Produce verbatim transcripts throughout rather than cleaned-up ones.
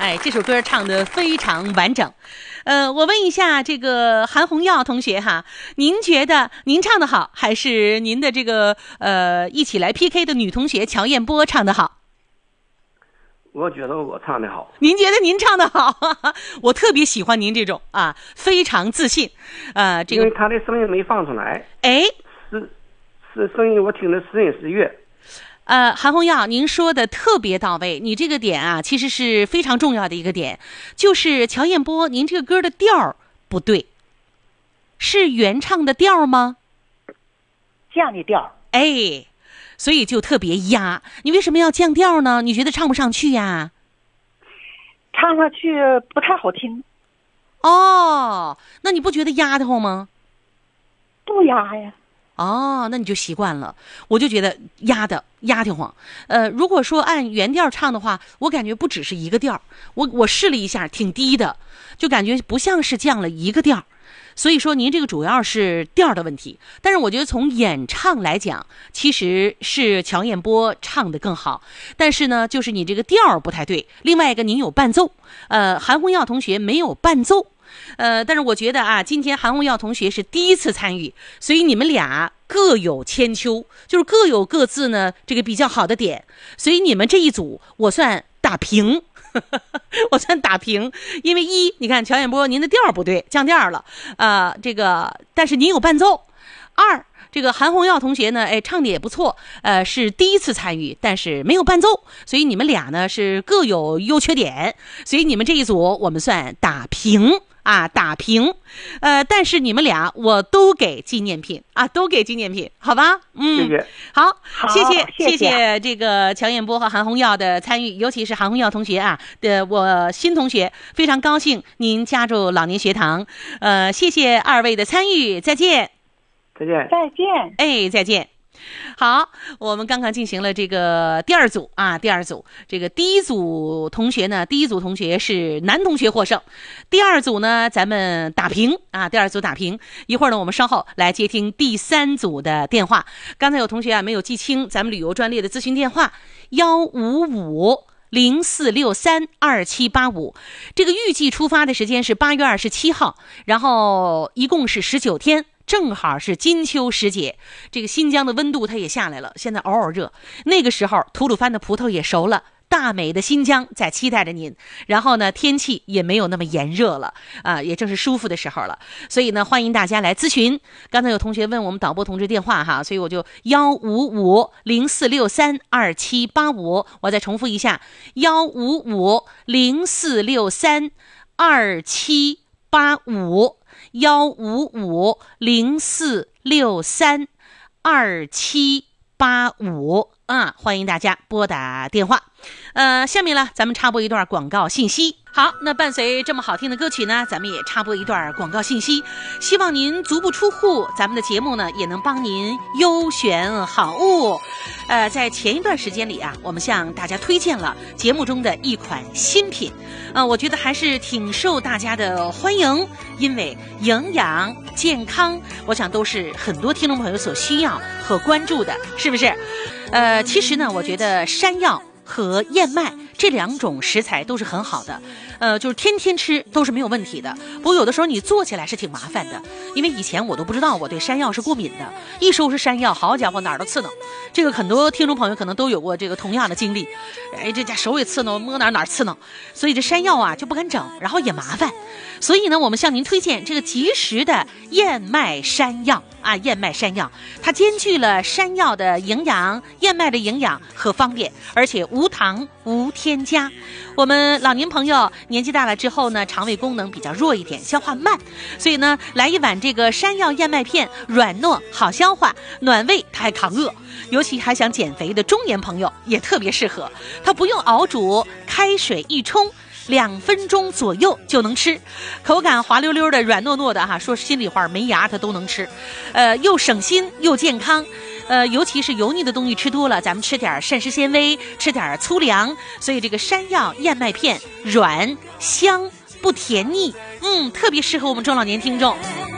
哎，这首歌唱得非常完整。呃，我问一下这个韩红耀同学哈，您觉得您唱得好，还是您的这个呃一起来 P K 的女同学乔燕波唱得好？ 我觉得我唱得好。 您觉得您唱得好？我特别喜欢您这种啊，非常自信。呃，这个因为他的声音没放出来。 哎， 是是声音，我听得时隐时悦。 呃，韩红耀，您说的特别到位，你这个点啊，其实是非常重要的一个点，就是乔燕波，您这个歌的调不对，是原唱的调吗？ 降的调。 哎，所以就特别压。你为什么要降调呢？你觉得唱不上去呀？ 唱上去不太好听。 哦，那你不觉得压得慌吗？ 不压呀。 哦，那你就习惯了。我就觉得压的压得慌。呃，如果说按原调唱的话，我感觉不只是一个调。我我试了一下，挺低的，就感觉不像是降了一个调。所以说您这个主要是调的问题，但是我觉得从演唱来讲，其实是乔燕波唱的更好。但是呢，就是你这个调不太对。另外一个，您有伴奏，呃，韩红耀同学没有伴奏。呃，但是我觉得啊，今天韩红耀同学是第一次参与，所以你们俩各有千秋，就是各有各自呢这个比较好的点，所以你们这一组我算打平。我算打平，因为一，你看乔燕波您的调不对，降调了，呃，这个但是您有伴奏。二，这个韩红耀同学呢，哎，唱的也不错，呃，是第一次参与，但是没有伴奏，所以你们俩呢是各有优缺点，所以你们这一组我们算打平。啊，打平，呃，但是你们俩我都给纪念品啊，都给纪念品，好吧？嗯， 谢谢。 好， 好谢谢， 谢谢谢这个乔燕波和韩红耀的参与，尤其是韩红耀同学啊的，我新同学，非常高兴您加入老年学堂，呃，谢谢二位的参与，再见， 再见， 再见， 哎，再见。好，我们刚刚进行了这个第二组啊，第二组这个第一组同学呢，第一组同学是男同学获胜，第二组呢咱们打平啊，第二组打平。一会儿呢，我们稍后来接听第三组的电话。刚才有同学啊没有记清咱们旅游专列的咨询电话幺五五零四六三二七八五，这个预计出发的时间是八月二十七号，然后一共是十九天。正好是金秋时节，这个新疆的温度它也下来了，现在嗷嗷热。那个时候吐鲁番的葡萄也熟了，大美的新疆在期待着您。然后呢，天气也没有那么炎热了啊、呃，也正是舒服的时候了。所以呢，欢迎大家来咨询。刚才有同学问我们导播同志电话哈，所以我就幺五五零四六三二七八五，我再重复一下幺五五零四六三二七八五。幺五五零四六三二七八五啊，欢迎大家拨打电话。呃，下面呢，咱们插播一段广告信息。好，那伴随这么好听的歌曲呢，咱们也插播一段广告信息。希望您足不出户，咱们的节目呢也能帮您优选好物。呃，在前一段时间里啊，我们向大家推荐了节目中的一款新品，呃，我觉得还是挺受大家的欢迎，因为营养健康，我想都是很多听众朋友所需要和关注的，是不是？呃，其实呢，我觉得山药和燕麦这两种食材都是很好的，呃，就是天天吃都是没有问题的。不过有的时候你做起来是挺麻烦的，因为以前我都不知道我对山药是过敏的，一收拾山药，好家伙哪儿都刺挠。这个很多听众朋友可能都有过这个同样的经历，哎，这家手也刺挠，摸哪儿哪儿刺挠，所以这山药啊就不敢整，然后也麻烦。所以呢，我们向您推荐这个即食的燕麦山药啊，燕麦山药，它兼具了山药的营养、燕麦的营养和方便，而且无糖无添加。我们老年朋友年纪大了之后呢，肠胃功能比较弱一点，消化慢，所以呢，来一碗这个山药燕麦片，软糯好消化，暖胃，它还抗饿。尤其还想减肥的中年朋友也特别适合，它不用熬煮，开水一冲。两分钟左右就能吃，口感滑溜溜的，软糯糯的哈。说心里话，没牙它都能吃，呃，又省心又健康。呃，尤其是油腻的东西吃多了，咱们吃点膳食纤维，吃点粗粮。所以这个山药燕麦片软香不甜腻，嗯，特别适合我们中老年听众。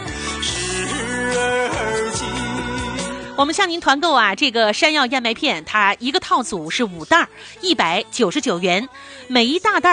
我们向您团购啊，这个山药燕麦片，它一个套组是五袋，一百九十九元，每一大袋